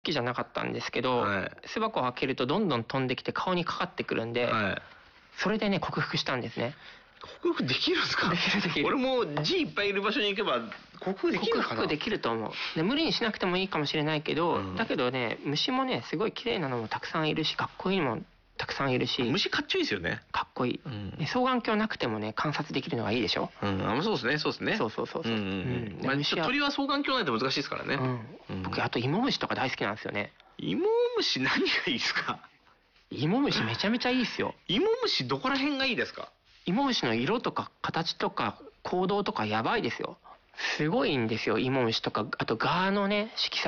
きじゃなかったんですけど、 はい、 巣箱を開けるとどんどん飛んできて顔にかかってくるんで、 はい、 それでね克服したんですね。 克服できるんですか？ できるできる。 俺も G いっぱいいる場所に行けば克服できるのかな？ 克服できると思う。で無理にしなくてもいいかもしれないけど、だけどね、虫もねすごい綺麗なのもたくさんいるし、かっこいいのもたくさんいるし。 虫かっちょいいですよね。 かっこいい。双眼鏡なくてもね観察できるのがいいでしょ。 そうですね、そうですね。 そうそうそうそう。 鳥は双眼鏡ないと難しいですからね。 僕あと芋虫とか大好きなんですよね。 芋虫何がいいですか？ 芋虫めちゃめちゃいいですよ。 芋虫どこら辺がいいですか？ 芋虫の色とか形とか行動とかやばいですよ。すごいんですよ、芋虫とか。あとガのね色彩